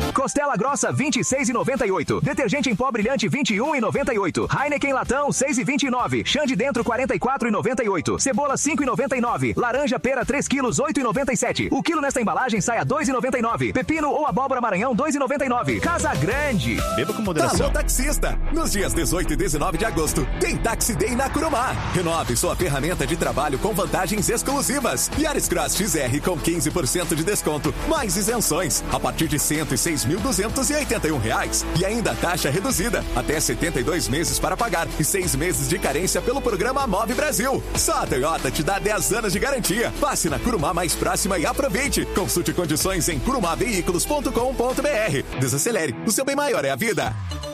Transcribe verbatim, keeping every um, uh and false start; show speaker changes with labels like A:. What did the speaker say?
A: Costela grossa vinte e seis reais e noventa e oito. Detergente em pó brilhante vinte e um reais e noventa e oito. Heineken latão seis reais e vinte e nove. Xande dentro quarenta e quatro reais e noventa e oito. Cebola cinco reais e noventa e nove. Laranja pera três quilos oito reais e noventa e sete. O quilo nesta embalagem sai a dois reais e noventa e nove. Pepino ou abóbora Maranhão dois reais e noventa e nove. Casa Grande.
B: Beba com moderação.
C: Alô, taxista! Nos dias dezoito e dezenove de agosto, tem Taxi Day na Curumá. Renove sua ferramenta de trabalho com vantagens exclusivas. Yaris Cross X R com quinze por cento de desconto, mais isenções, a partir de cento e seis mil duzentos e oitenta e um reais. E ainda taxa reduzida, até setenta e dois meses para pagar e seis meses de carência pelo programa Move Brasil. Só a Toyota te dá dez anos de garantia. Passe na Curumá mais próxima e aproveite. Consulte condições em curumá veículos ponto com ponto br. Desacelere, o seu bem maior é a vida.